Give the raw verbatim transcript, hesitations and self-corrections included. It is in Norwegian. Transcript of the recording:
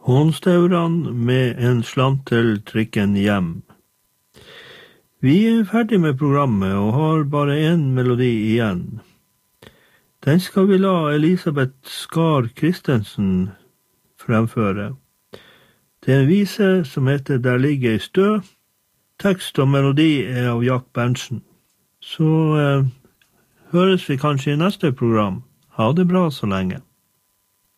Hånstauran med en slant til trikken hjem. Vi er ferdig med programmet og har bare en melodi igjen. Den skal vi la Elisabeth Skar Christensen fremføre. Det er en vise som heter Der ligger ei stø. Tekst og melodi er av Jack Berntsen. Så eh, høres vi kanskje i neste program. Ha det bra så lenge.